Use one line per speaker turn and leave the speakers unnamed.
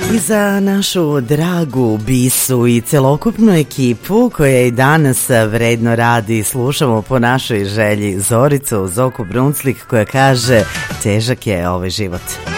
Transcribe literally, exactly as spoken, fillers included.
I za našu dragu Bisu i celokupnu ekipu koja i danas vredno radi, slušamo po našoj želji Zoricu Zoku Brunslik koja kaže težak je ovaj život.